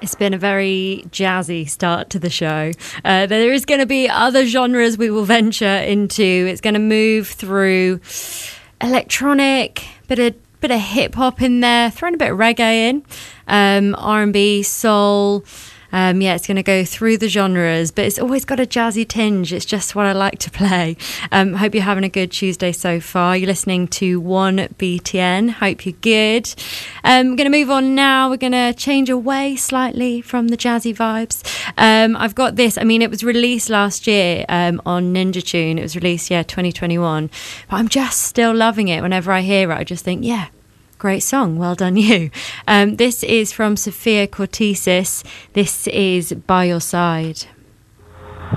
It's been a very jazzy start to the show. There is going to be other genres we will venture into. It's going to move through electronic, bit of hip hop in there, throwing a bit of reggae in, R&B, soul. It's going to go through the genres, but it's always got a jazzy tinge. It's just what I like to play. Hope you're having a good Tuesday so far. You're listening to 1BTN. Hope you're good. We're going to move on now. We're going to change away slightly from the jazzy vibes. I've got this. I mean, it was released last year on Ninja Tune. It was released, 2021. But I'm just still loving it. Whenever I hear it, I just think, great song. Well done, you. This is from Sophia Cortesis. This is By Your Side.